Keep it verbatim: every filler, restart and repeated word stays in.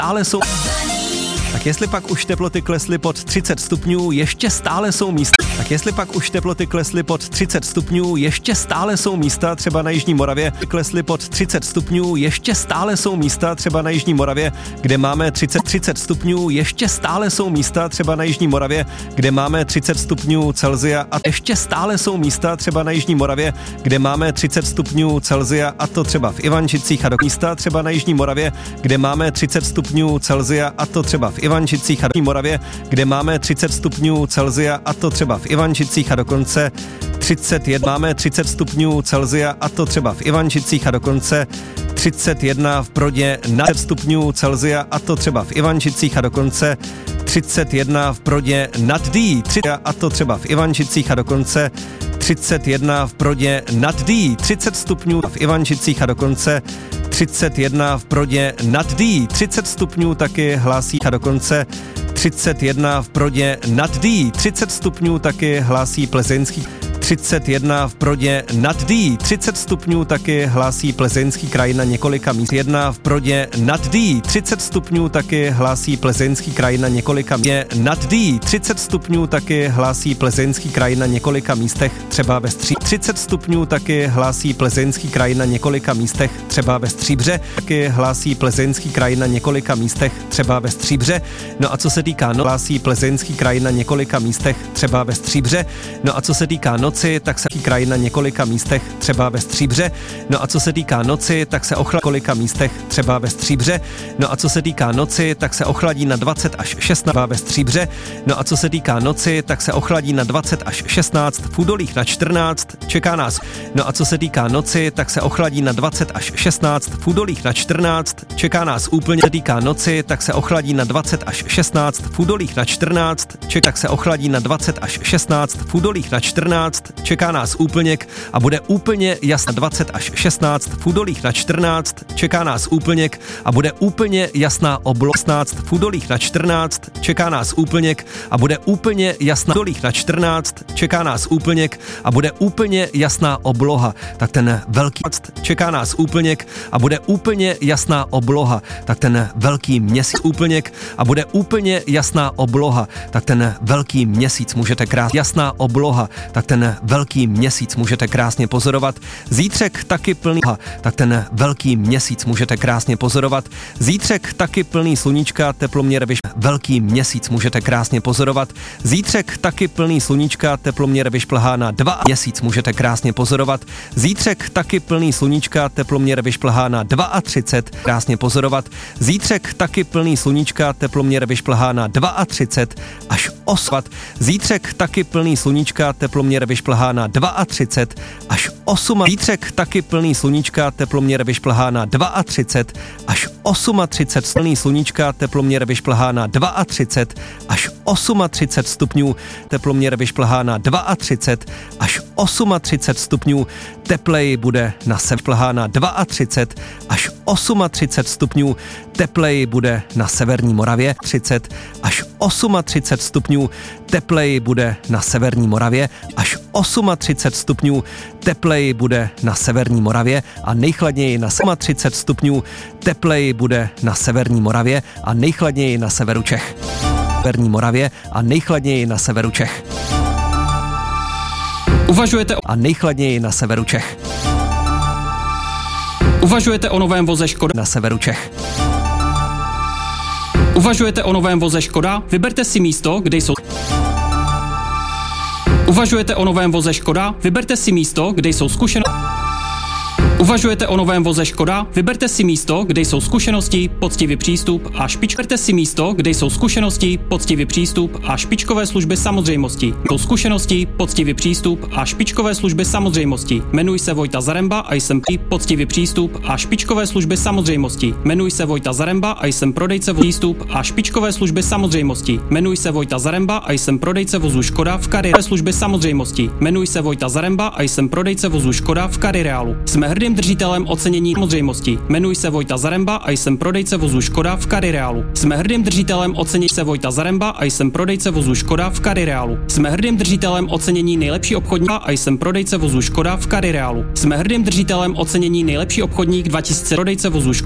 stále jsou... Tak jestli pak už teploty klesly pod třicet stupňů, ještě stále jsou místa. Tak jestli pak už teploty klesly pod třicet stupňů, ještě stále jsou místa, třeba na Jižní Moravě, klesly pod třicet stupňů, ještě stále jsou místa, třeba na Jižní Moravě, kde máme třicet, třicet stupňů, ještě stále jsou místa, třeba na Jižní Moravě, kde máme třicet stupňů Celsia a ještě stále jsou místa, třeba na Jižní Moravě, kde máme třicet stupňů Celsia a to třeba v Ivančicích a do místa, třeba na Jižní Moravě, kde máme třicet stupňů Celsia a to třeba v Ivančicích a do Moravě, kde máme třicet stupňů Celsia a to třeba v Ivančicích a dokonce třicet jedna, máme třicet stupňů Celsia a to třeba v Ivančicích a dokonce třicet jedna v Brodě na třicet stupňů Celsia a to třeba v Ivančicích a dokonce třicet jedna v Brodě nad D, a to třeba v Ivančicích a dokonce třicet jedna v Brodě nad D, třicet stupňů v Ivančicích a dokonce třicet jedna v Brodě nad D, třicet stupňů taky hlásí a dokonce třicet jedna v Brodě nad D, třicet stupňů taky hlásí Plzeňský, třicet jedna v Brodě nad D, třicet stupňů taky hlásí Plzeňský kraj na několika míst, jedna v Brodě nad D, třicet stupňů taky hlásí Plzeňský kraj na několika místech, nad D, třicet stupňů taky hlásí Plzeňský kraj na několika místech, třeba ve Stří, třicet stupňů taky hlásí Plzeňský kraj na několika místech, třeba ve Stříbře, taky hlásí Plzeňský kraj na několika místech, třeba ve Stříbře, no a co se týká no, hlásí Plzeňský kraj na několika místech, třeba ve Stříbře, no a co se týká noci, tak se kraj na několika místech, třeba ve Stříbře. No a co se týká noci, tak se ochladí na několika místech, třeba ve Stříbře. No a co se týká noci, tak se ochladí na dvacet až šestnáct ve Stříbře. No a co se týká noci, tak se ochladí na dvacet až šestnáct, v Údolích na čtrnáct, čeká nás. No a co se týká noci, tak se ochladí na dvacet až šestnáct, v Údolích na čtrnáct, čeká nás úplně. Co se týká noci, tak se ochladí na dvacet až šestnáct, v Údolích na čtrnáct, čeká, tak se ochladí na dvacet až šestnáct, v Údolích na čtrnáct, čeká nás úplněk a bude úplně jasná dvacet až šestnáct, v Údolích na čtrnáct, čeká nás úplněk a bude úplně jasná obloha, šestnáct, v Údolích na čtrnáct, čeká nás úplněk a bude úplně jasná, v Údolích na čtrnáct, čeká nás úplněk a bude úplně jasná obloha, tak ten velký, čeká nás úplněk a bude úplně jasná obloha, tak ten velký měsíc úplněk a bude úplně jasná obloha, tak ten velký měsíc můžete krásně, jasná obloha, tak ten velký měsíc můžete krásně pozorovat. Zítřek taky plný, tak ten velký měsíc můžete krásně pozorovat. Zítřek taky plný sluníčka, teploměr vyš... Velký měsíc můžete krásně pozorovat. Zítřek taky plný sluníčka, teploměr vyšplhá na dva měsíc můžete krásně pozorovat. Zítřek taky plný sluníčka, teploměr vyšplhá na třicet dva, krásně pozorovat. Zítřek taky plný sluníčka, teploměr vyšplhá na třicet dva až osm. Zítřek taky plný sluníčka, teploměr vyšplhá na třicet dva až osm. Zítřek taky plný sluníčka, teploměr vyšplhá na třicet dva až třicet osm. Plný sluníčka, teploměr vyšplhá na třicet dva až třicet osm stupňů. Teploměr vyšplhá na třicet dva až třicet osm stupňů. Teplej bude na severu, plhá na třicet dva až třicet osm stupňů. Teplej bude na severní Moravě třicet až třicet osm stupňů. Teplej bude na severní Moravě až třicet osm stupňů. Teplej bude na severní Moravě a nejchladněji na třicet osm stupňů. Teplej bude na severní Moravě a nejchladněji na severu Čech. Severní Moravě a nejchladněji na severu Čech. Uvažujete o... a nejchladněji na severu Čech. Uvažujete o novém voze Škoda na severu Čech. Uvažujete o novém voze Škoda? Vyberte si místo, kde jsou... Uvažujete o novém voze Škoda? Vyberte si místo, kde jsou zkušenosti. Uvažujete o novém voze Škoda? Vyberte si místo, kde jsou zkušenosti, poctivý přístup a špičkové. Vyberte si místo, kde jsou zkušenosti, poctivý přístup a špičkové služby samozřejmosti. Jsou zkušenosti, poctivý přístup a špičkové služby samozřejmosti. Jmenuji se Vojta Zaremba a jsem poctivý přístup a špičkové služby samozřejmosti. Jmenuji se Vojta Zaremba a jsem prodejce vozů přístup a špičkové služby samozřejmosti. Jmenuji se Vojta Zaremba a jsem prodejce vozů Škoda v Kariéře služby samozřejmosti. Jmenuji se Vojta Zaremba a jsem prodejce vozů Škoda v Kariéreálu. Jsme hrdým držitelem ocenění samozřejmosti. Jmenuji se Vojta Zaremba a jsem prodejce vozů Škoda v Kariéreálu. Jsme hrdým držitelem ocenění se Vojta Zaremba a jsem prodejce vozů Škoda v Kariéreálu. Jsme hrdým držitelem ocenění nejlepší obchodník a jsem prodejce vozů Škoda v Kariéreálu. Jsme hrdým držitelem ocenění nejlepší obchodník dva tisíce prodejce vozů Škoda